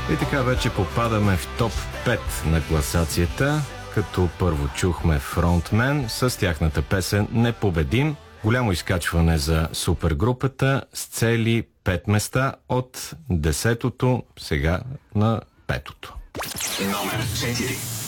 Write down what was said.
И така вече попадаме в топ 5 на класацията, като първо чухме Frontman с тяхната песен "Непобедим". Голямо изкачване за супергрупата с цели 5 места от 10-то сега на 5-то. Номер 4.